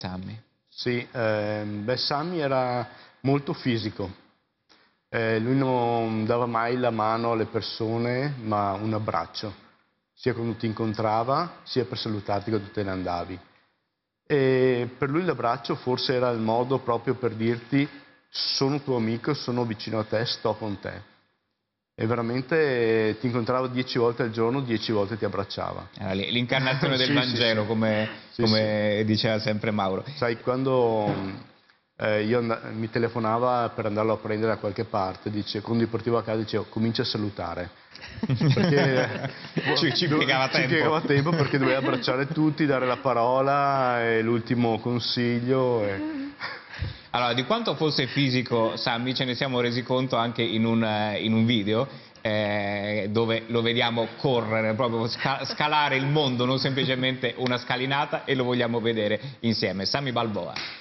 Sammy. Sì, Sammy era molto fisico. Lui non dava mai la mano alle persone, ma un abbraccio, sia quando ti incontrava, sia per salutarti quando te ne andavi. E per lui l'abbraccio forse era il modo proprio per dirti: sono tuo amico, sono vicino a te, sto con te. E veramente ti incontrava 10 volte al giorno, 10 volte ti abbracciava. L'incarnazione del Sì, Vangelo, sì, come sì. diceva sempre Mauro. Sai, quando mi telefonava per andarlo a prendere da qualche parte, quando mi portavo a casa dicevo: comincia a salutare. Perché ci impiegava tempo. perché doveva abbracciare tutti, dare la parola e l'ultimo consiglio. Allora, di quanto fosse fisico Sammy ce ne siamo resi conto anche in un video dove lo vediamo correre, proprio scalare il mondo, non semplicemente una scalinata, e lo vogliamo vedere insieme. Sammy Balboa.